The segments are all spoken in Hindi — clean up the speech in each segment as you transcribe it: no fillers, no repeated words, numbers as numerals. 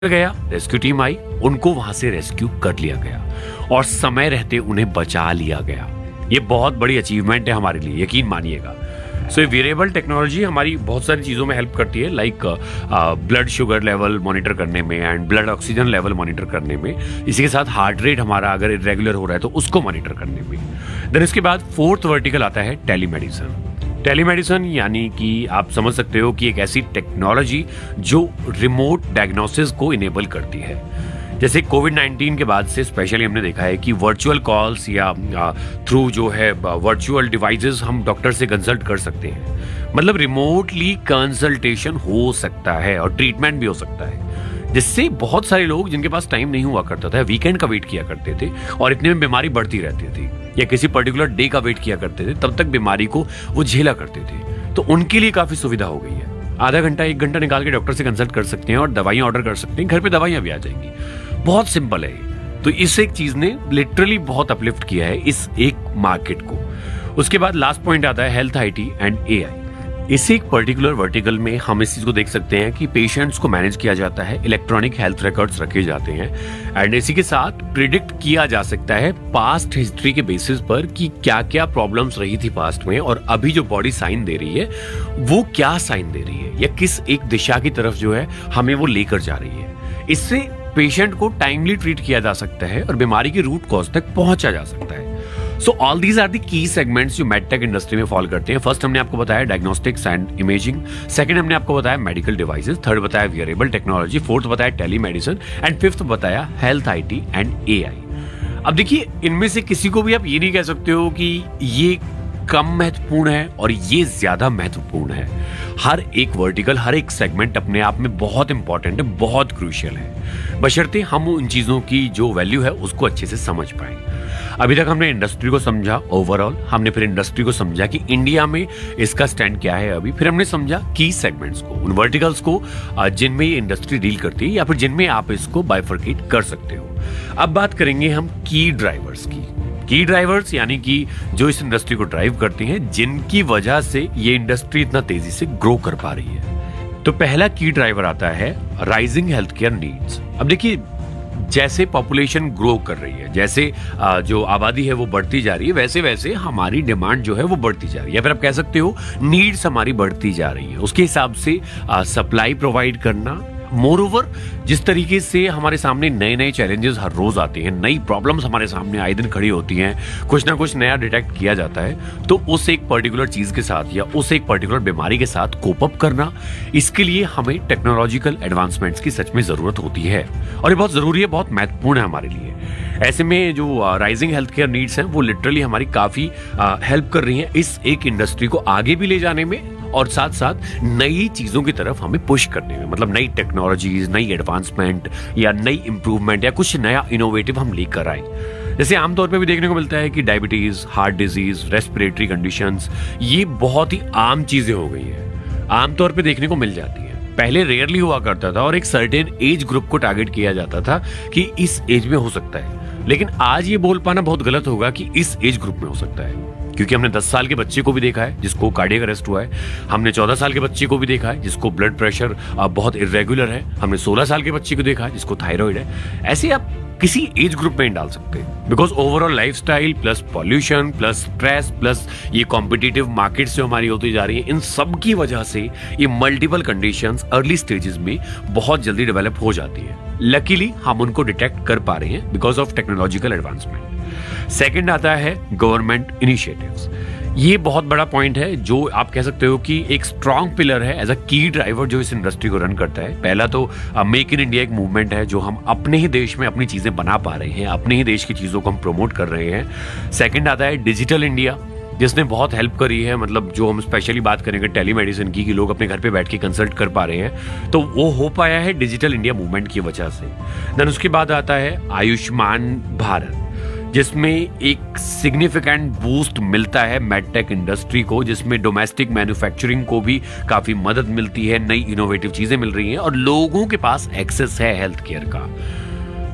गया, रेस्क्यू टीम आई, उनको वहां से रेस्क्यू कर लिया गया और समय रहते उन्हें बचा लिया गया। ये बहुत बड़ी अचीवमेंट है हमारे लिए, यकीन मानिएगा। सो वेरिएबल टेक्नोलॉजी हमारी बहुत सारी चीज़ों में हेल्प करती है, like blood sugar level monitor करने में and blood oxygen level monitor करने में। इसी के साथ हार्ट रेट हमारा अगर इरेगुलर हो रहा है तो उसको मॉनिटर करने में। देन इसके बाद फोर्थ वर्टिकल आता है टेलीमेडिसिन। टेलीमेडिसिन यानी कि आप समझ सकते हो कि एक ऐसी टेक्नोलॉजी जो रिमोट डायग्नोसिस को इनेबल करती है। जैसे कोविड-19 के बाद से स्पेशली हमने देखा है कि वर्चुअल कॉल्स या थ्रू जो है वर्चुअल डिवाइसेस हम डॉक्टर से कंसल्ट कर सकते हैं। मतलब रिमोटली कंसल्टेशन हो सकता है और ट्रीटमेंट भी हो सकता है, जिससे बहुत सारे लोग जिनके पास टाइम नहीं हुआ करता था, वीकेंड का वेट किया करते थे और इतने में बीमारी बढ़ती रहती थी, या किसी पर्टिकुलर डे का वेट किया करते थे, तब तक बीमारी को वो झेला करते थे। तो उनके लिए काफी सुविधा हो गई है। आधा घंटा 1 घंटा निकाल के डॉक्टर से कंसल्ट कर सकते हैं और दवाइयां ऑर्डर कर सकते हैं, घर पे दवाइयां भी आ जाएंगी। बहुत सिंपल है। तो इस एक चीज ने लिटरली बहुत अपलिफ्ट किया है इस एक मार्केट को। उसके बाद लास्ट पॉइंट आता है हेल्थ आईटी एंड एआई। इस एक पर्टिकुलर वर्टिकल में हम इस चीज को देख सकते हैं कि पेशेंट्स को मैनेज किया जाता है, इलेक्ट्रॉनिक हेल्थ रिकॉर्ड्स रखे जाते हैं एंड इसी के साथ प्रिडिक्ट किया जा सकता है पास्ट हिस्ट्री के बेसिस पर कि क्या क्या प्रॉब्लम्स रही थी पास्ट में और अभी जो बॉडी साइन दे रही है वो क्या साइन दे रही है या किस एक दिशा की तरफ जो है हमें वो लेकर जा रही है। इससे पेशेंट को टाइमली ट्रीट किया जा सकता है और बीमारी के रूट कॉज तक पहुंचा जा सकता है। So all these are the key segments जो मेडटेक इंडस्ट्री में फॉल करते हैं। फर्स्ट हमने आपको बताया डायग्नोस्टिक्स एंड इमेजिंग, सेकंड हमने आपको बताया मेडिकल डिवाइसेस, थर्ड बताया वेरिएबल टेक्नोलॉजी, फोर्थ बताया टेलीमेडिसिन एंड फिफ्थ बताया हेल्थ आईटी एंड एआई। अब देखिए, इनमें से किसी को भी आप ये नहीं कह सकते हो कि ये कम महत्वपूर्ण है और ये ज्यादा महत्वपूर्ण है। हर एक वर्टिकल, हर एक सेगमेंट अपने आप में बहुत इंपॉर्टेंट है, बहुत क्रूशियल है, बशर्ते हम उन चीजों की जो वैल्यू है उसको अच्छे से समझ पाए। अभी तक हमने इंडस्ट्री को समझा ओवरऑल, हमने फिर इंडस्ट्री को समझा कि इंडिया में इसका स्टैंड क्या है अभी, फिर हमने समझा की सेगमेंट्स को, उन वर्टिकल्स को जिनमें ये इंडस्ट्री डील करती है या फिर जिनमें आप इसको बाइफरकेट कर सकते हो। अब बात करेंगे हम की ड्राइवर्स की। की ड्राइवर्स यानी कि जो इस इंडस्ट्री को ड्राइव करते हैं, जिनकी वजह से ये इंडस्ट्री इतना तेजी से ग्रो कर पा रही है। तो पहला की ड्राइवर आता है राइजिंग हेल्थ केयर नीड्स। अब देखिए, जैसे पॉपुलेशन ग्रो कर रही है, जैसे जो आबादी है वो बढ़ती जा रही है, वैसे वैसे हमारी डिमांड जो है वो बढ़ती जा रही है, या फिर आप कह सकते हो नीड्स हमारी बढ़ती जा रही है। उसके हिसाब से सप्लाई प्रोवाइड करना, मोर ओवर जिस तरीके से हमारे सामने नए नए चैलेंजेस हर रोज आते हैं, नई प्रॉब्लम्स हमारे सामने आए दिन खड़ी होती हैं, कुछ ना कुछ नया डिटेक्ट किया जाता है, तो उस एक पर्टिकुलर चीज के साथ या उस एक पर्टिकुलर बीमारी के साथ कोप अप करना, इसके लिए हमें टेक्नोलॉजिकल एडवांसमेंट्स की सच में जरूरत होती है और ये बहुत जरूरी है, बहुत महत्वपूर्ण है हमारे लिए। ऐसे में जो राइजिंग हेल्थ केयर नीड्स हैं वो लिटरली हमारी काफी हेल्प कर रही हैं इस एक इंडस्ट्री को आगे भी ले जाने में और साथ साथ नई चीजों की तरफ हमें पुश करने में। मतलब नई टेक्नोलॉजीज, नई एडवांसमेंट या नई इंप्रूवमेंट या कुछ नया इनोवेटिव हम लेकर आए। जैसे आमतौर पे भी देखने को मिलता है कि diabetes, heart disease, respiratory conditions, ये बहुत ही आम चीजें हो गई है, आमतौर पे देखने को मिल जाती है। पहले रेयरली हुआ करता था और एक सर्टेन एज ग्रुप को टारगेट किया जाता था कि इस एज में हो सकता है, लेकिन आज ये बोल पाना बहुत गलत होगा कि इस एज ग्रुप में हो सकता है, क्योंकि हमने 10 साल के बच्चे को भी देखा है जिसको कार्डियक अरेस्ट हुआ है, हमने 14 साल के बच्चे को भी देखा है जिसको ब्लड प्रेशर बहुत इरेगुलर है, हमने 16 साल के बच्चे को देखा है जिसको थायराइड है। ऐसे आप किसी एज ग्रुप में डाल सकते हैं, because overall lifestyle plus pollution plus stress plus ये कॉम्पिटिटिव मार्केट से हमारी होती जा रही है, इन सब की वजह से ये मल्टीपल कंडीशंस अर्ली स्टेजेस में बहुत जल्दी डेवलप हो जाती है। लकीली हम उनको डिटेक्ट कर पा रहे हैं because of technological advancement. Second आता है गवर्नमेंट इनिशिएटिव्स। ये बहुत बड़ा पॉइंट है जो आप कह सकते हो कि एक स्ट्रॉन्ग पिलर है एज अ की ड्राइवर जो इस इंडस्ट्री को रन करता है। पहला तो मेक इन इंडिया एक मूवमेंट है जो हम अपने ही देश में अपनी चीजें बना पा रहे हैं, अपने ही देश की चीजों को हम प्रमोट कर रहे हैं। सेकंड आता है डिजिटल इंडिया, जिसने बहुत हेल्प करी है। मतलब जो हम स्पेशली बात करेंगे टेलीमेडिसिन की, कि लोग अपने घर पे बैठ के कंसल्ट कर पा रहे हैं, तो वो हो पाया है डिजिटल इंडिया मूवमेंट की वजह से। देन उसके बाद आता है आयुष्मान भारत, जिसमें एक सिग्निफिकेंट बूस्ट मिलता है मेडटेक इंडस्ट्री को, जिसमें डोमेस्टिक मैन्युफैक्चरिंग को भी काफी मदद मिलती है, नई इनोवेटिव चीजें मिल रही हैं और लोगों के पास एक्सेस है हेल्थ केयर का।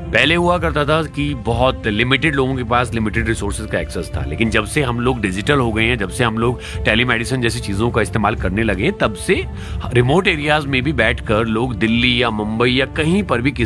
पहले हुआ करता था कि बहुत लिमिटेड लोगों के पास लिमिटेड रिसोर्सेज का एक्सेस था, लेकिन जब से हम लोग डिजिटल हो गए हैं, जब से हम लोग टेलीमेडिसिन जैसी चीज़ों का इस्तेमाल करने लगे हैं, तब से रिमोट एरियाज में भी बैठकर लोग दिल्ली या मुंबई या कहीं पर भी